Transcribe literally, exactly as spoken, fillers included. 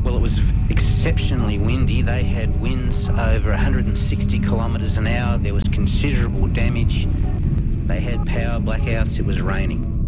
Well, it was exceptionally windy. They had winds over one hundred sixty kilometres an hour. There was considerable damage. They had power blackouts. It was raining.